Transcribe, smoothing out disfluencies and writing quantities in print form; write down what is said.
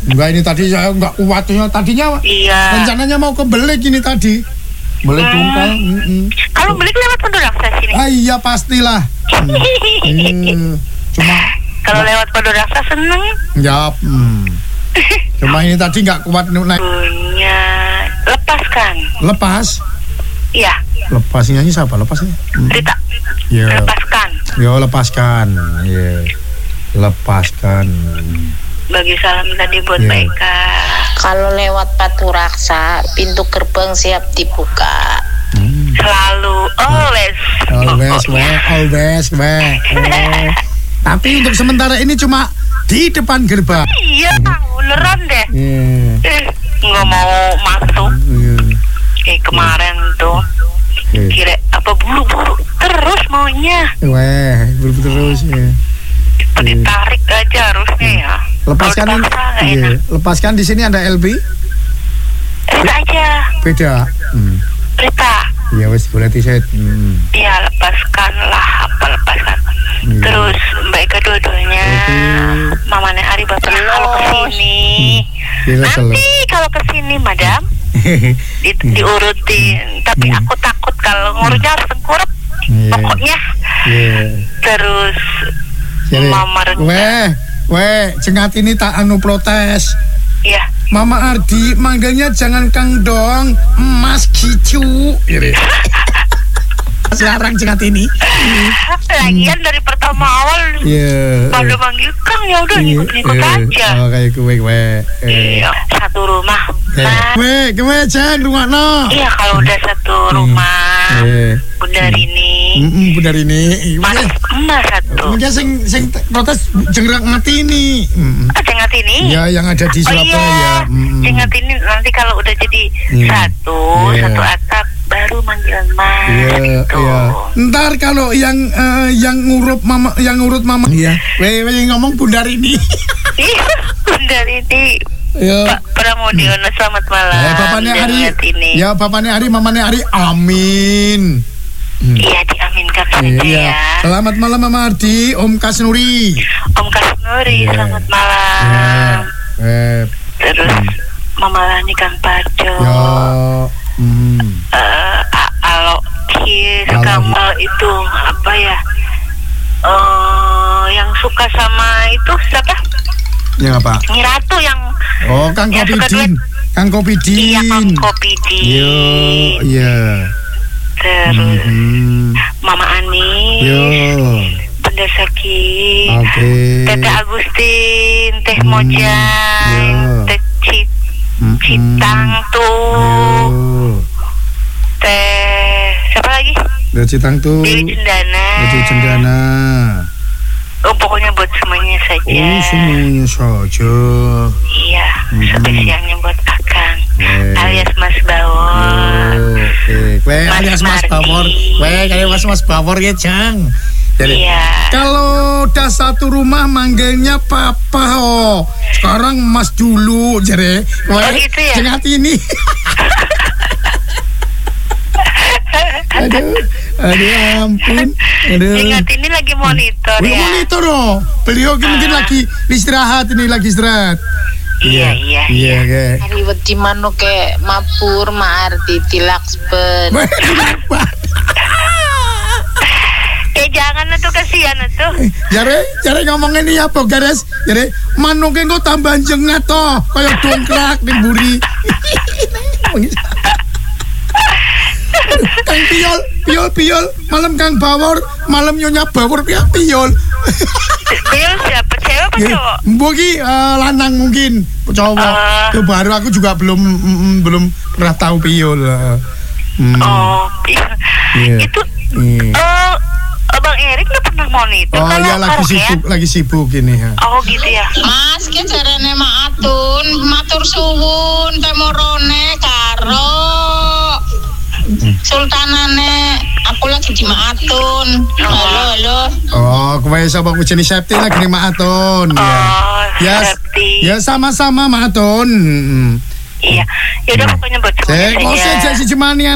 Enggak, ini tadi saya enggak kuat tadinya. Iya. Rencananya mau ke Belik ini tadi. Belik Tungkal. Kalau Belik lewat Pondok Raksa sini. Iya pastilah. Cuma kalau lewat Pondok Raksa seneng. Ya. Cuma ini tadi enggak kuat naik. Punya lepaskan. Lepas? Iya. Lepas nyanyi siapa? Lepasnya? Rita. Ya. Lepaskan. Yo lepaskan. Ya. Lepaskan. Bagi salam tadi buat Mbak Eka. Kalau lewat Batu Raksa, pintu gerbang siap dibuka. Selalu, always. Always. Tapi untuk sementara ini cuma di depan gerbang. Iya, beneran deh. Nggak mau masuk. Kemarin tuh kira apa buru-buru terus maunya. Buru-buru terus ya. Ditarik aja harusnya ya. Lepaskan di sini ada LB. Rita aja. Beda. Rita. Ya wes boleh tiset. Iya lepaskan. Terus Mbak Eka dua-duanya. Mamanya Ari Bapak kalau kesini. Nanti kalau kesini madam diurutin. Tapi aku takut kalau ngurusnya harus tengkurap. Pokoknya. Terus Mama cengat ini tak protes. Iya. Mama Ardi manggilnya jangan Kang dong, Mas Kicu. Sekarang cengat ini. Lagian dari pertama awal pada manggil Kang ya udah ikut aja. Oh kayak gue. Iya, satu rumah. Gue jangan rumah no. Iya kalau udah satu rumah. Bundar ini. Mas satu. Mungkin sing protes jengrak ngati ini. Jengrat ini? Iya, yang ada di Surabaya. Jengrat ini nanti kalau udah jadi satu atap baru manggil Mas. Iya. Ntar kalau yang ngurut mama. Iya. Ngomong Bundar ini. Iya, Bundar ini. Pak Pramodiono selamat malam. Bapaknya Ari, mamanya Ari. Amin. Iya diaminkan saja ya. Selamat malam Mama Ardi, Om Kasnuri. Selamat malam. Terus Mama Lani Kang Parjo. Kamal itu apa ya? Yang suka sama itu siapa? Yang apa? Nyiratu yang. Kang Kopidin. Kang Kopidin. Iya Kang Kopidin. Iya. Terus Mama Ani, Bunda Saki, Tete Agustin, Teh Mojang, Teh Citang tuh, Teh siapa lagi? Teh Citang tuh. Dewi Cendana. Pokoknya buat semuanya saja. Semuanya saja. Iya, spesialnya buat Akang. Alias Mas Bawor. Alias Mas Bawor. Kayak Mas Bawor ya, Jang. Jadi, kalau udah satu rumah manggilnya Papa. Sekarang Mas dulu, jadi. Gitu ya. Cengat ini. Aduh ampun. Ingat ini lagi monitor ya. Monitor beliau mungkin lagi istirahat. Iya. Hari wedi mano ke mapur Ardi dilakspen. Jangan tuh kasihan tuh. Jare ngomongin ini apa gares? Jare manuk engko tambah jengat toh, kaya dongkrak ning buri. Kang Piol, malam Kang Bawor, malam Nyonya Bawor piol. Piol siapa? Cewek apa cowok? Mungkin lanang mungkin cowok. Itu baru aku juga belum pernah tahu Piol. Itu Abang Erik nggak pernah monitor. Lagi sibuk ini ya. Gitu ya. Mas, ki jarene maatun, matur suwun temorone karo Sultanane, aku lagi di Maatun. Halo. Kowe sapa ku jenis Septi lagi di Maatun. Ya sama-sama Maatun. Iya. Ya udah pokoknya buat semuanya saja. Si Jemani